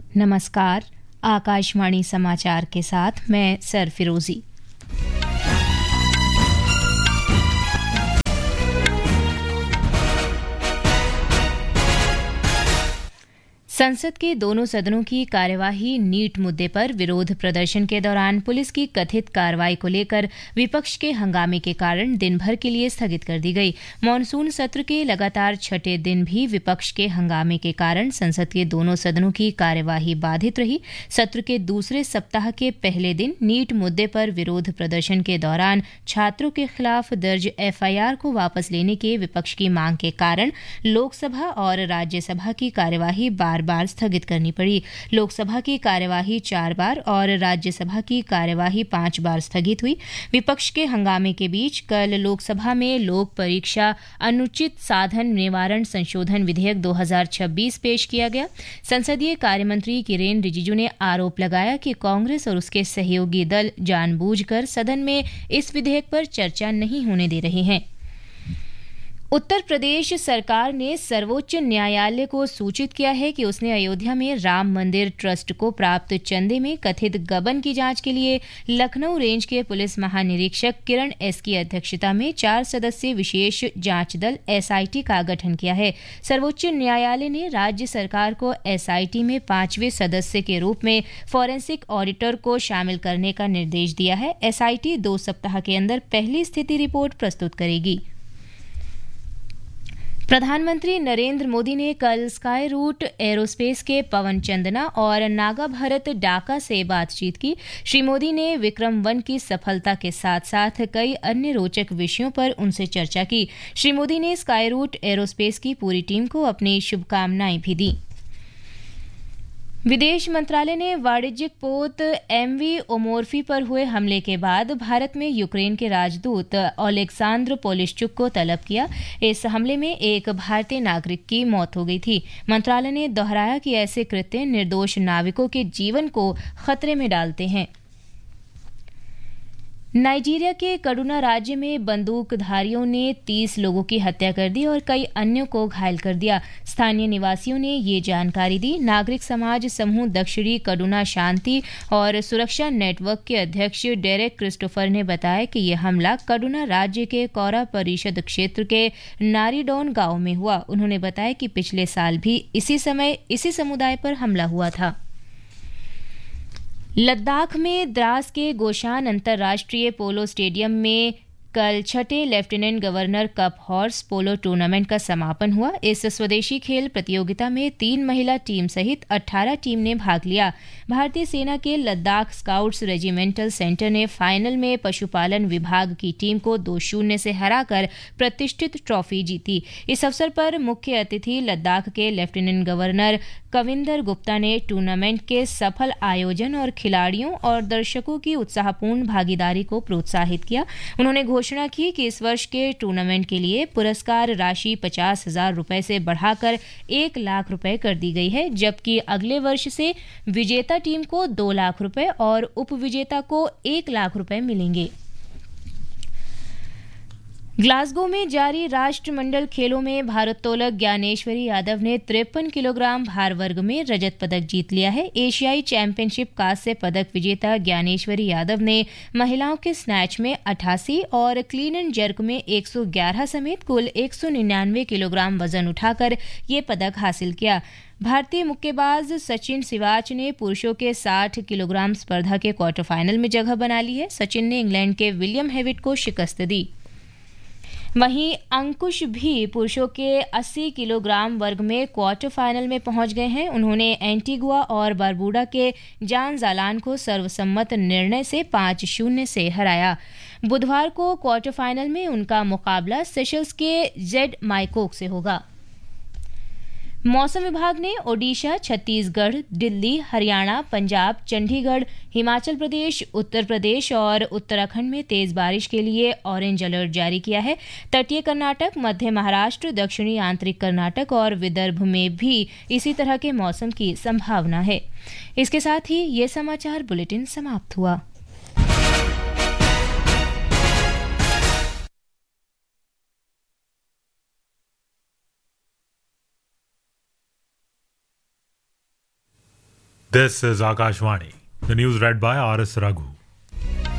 नमस्कार। आकाशवाणी समाचार के साथ मैं सरफिरोजी। संसद के दोनों सदनों की कार्यवाही नीट मुद्दे पर विरोध प्रदर्शन के दौरान पुलिस की कथित कार्रवाई को लेकर विपक्ष के हंगामे के कारण दिन भर के लिए स्थगित कर दी गई। मॉनसून सत्र के लगातार छठे दिन भी विपक्ष के हंगामे के कारण संसद के दोनों सदनों की कार्यवाही बाधित रही। सत्र के दूसरे सप्ताह के पहले दिन नीट मुद्दे पर विरोध प्रदर्शन के दौरान छात्रों के खिलाफ दर्ज एफआईआर को वापस लेने के विपक्ष की मांग के कारण लोकसभा और राज्यसभा की कार्यवाही बार स्थगित करनी पड़ी। लोकसभा की कार्यवाही 4 बार और राज्यसभा की कार्यवाही 5 बार स्थगित हुई। विपक्ष के हंगामे के बीच कल लोकसभा में लोक परीक्षा अनुचित साधन निवारण संशोधन विधेयक 2026 पेश किया गया। संसदीय कार्यमंत्री किरेन रिजिजू ने आरोप लगाया कि कांग्रेस और उसके सहयोगी दल जानबूझकर सदन में इस विधेयक पर चर्चा नहीं होने दे रहे हैं। उत्तर प्रदेश सरकार ने सर्वोच्च न्यायालय को सूचित किया है कि उसने अयोध्या में राम मंदिर ट्रस्ट को प्राप्त चंदे में कथित गबन की जांच के लिए लखनऊ रेंज के पुलिस महानिरीक्षक किरण एस की अध्यक्षता में 4 सदस्यीय विशेष जांच दल एसआईटी का गठन किया है। सर्वोच्च न्यायालय ने राज्य सरकार को एसआईटी में 5वें सदस्य के रूप में फॉरेंसिक ऑडिटर को शामिल करने का निर्देश दिया है। एसआईटी 2 सप्ताह के अंदर पहली स्थिति रिपोर्ट प्रस्तुत करेगी। प्रधानमंत्री नरेंद्र मोदी ने कल स्काई रूट एरोस्पेस के पवन चंदना और नागा भरत डाका से बातचीत की। श्री मोदी ने विक्रम 1 की सफलता के साथ साथ कई अन्य रोचक विषयों पर उनसे चर्चा की। श्री मोदी ने स्काई रूट एरोस्पेस की पूरी टीम को अपनी शुभकामनाएं भी दी। विदेश मंत्रालय ने वाणिज्यिक पोत एमवी ओमोर्फी पर हुए हमले के बाद भारत में यूक्रेन के राजदूत ओलेक्सांद्र पोलिश्चुक को तलब किया। इस हमले में एक भारतीय नागरिक की मौत हो गई थी। मंत्रालय ने दोहराया कि ऐसे कृत्य निर्दोष नाविकों के जीवन को खतरे में डालते हैं। नाइजीरिया के कड़ूना राज्य में बंदूकधारियों ने 30 लोगों की हत्या कर दी और कई अन्यों को घायल कर दिया। स्थानीय निवासियों ने ये जानकारी दी। नागरिक समाज समूह दक्षिणी कड़ूना शांति और सुरक्षा नेटवर्क के अध्यक्ष डेरेक क्रिस्टोफर ने बताया कि यह हमला कड़ूना राज्य के कौरा परिषद क्षेत्र के नारीडोन गांव में हुआ। उन्होंने बताया कि पिछले साल भी इसी समय इसी समुदाय पर हमला हुआ था। लद्दाख में द्रास के गोशान अंतर्राष्ट्रीय पोलो स्टेडियम में कल छठे lieutenant governor cup horse polo tournament का समापन हुआ। इस स्वदेशी खेल प्रतियोगिता में 3 महिला टीम सहित 18 टीम ने भाग लिया। भारतीय सेना के लद्दाख स्काउट्स रेजिमेंटल सेंटर ने फाइनल में पशुपालन विभाग की टीम को 2-0 से हराकर प्रतिष्ठित ट्रॉफी जीती। इस अवसर पर मुख्य अतिथि लद्दाख के लेफ्टिनेंट गवर्नर कविंदर गुप्ता ने टूर्नामेंट के सफल आयोजन और खिलाड़ियों और दर्शकों की उत्साहपूर्ण भागीदारी को प्रोत्साहित किया। उन्होंने घोषणा की कि इस वर्ष के टूर्नामेंट के लिए पुरस्कार राशि 50,000 रुपए से बढ़ाकर 1 लाख रुपए कर दी गई है, जबकि अगले वर्ष से विजेता टीम को 2 लाख रुपए और उपविजेता को 1 लाख रुपए मिलेंगे। ग्लासगो में जारी राष्ट्रमंडल खेलों में भारोत्तोलक ज्ञानेश्वरी यादव ने 53 किलोग्राम भार वर्ग में रजत पदक जीत लिया है। एशियाई चैंपियनशिप कांस्य पदक विजेता ज्ञानेश्वरी यादव ने महिलाओं के स्नैच में 88 और क्लीन एंड जर्क में 111 समेत कुल 199 किलोग्राम वजन उठाकर ये पदक हासिल किया। भारतीय मुक्केबाज सचिन सिवाच ने पुरुषों के 60 किलोग्राम स्पर्धा के क्वार्टर फाइनल में जगह बना ली है। सचिन ने इंग्लैंड के विलियम हेविट को शिकस्त दी। वहीं अंकुश भी पुरुषों के 80 किलोग्राम वर्ग में क्वार्टर फाइनल में पहुंच गए हैं। उन्होंने एंटीगुआ और बारबूडा के जान जालान को सर्वसम्मत निर्णय से 5-0 से हराया। बुधवार को क्वार्टर फाइनल में उनका मुकाबला सेशल्स के जेड माइकोक से होगा। मौसम विभाग ने ओडिशा, छत्तीसगढ़, दिल्ली, हरियाणा, पंजाब, चंडीगढ़, हिमाचल प्रदेश, उत्तर प्रदेश और उत्तराखंड में तेज बारिश के लिए ऑरेंज अलर्ट जारी किया है। तटीय कर्नाटक, मध्य महाराष्ट्र, दक्षिणी आंतरिक कर्नाटक और विदर्भ में भी इसी तरह के मौसम की संभावना है। इसके साथ ही ये समाचार बुलेटिन समाप्त हुआ। This is Akashvani. The news read by R.S. Raghu.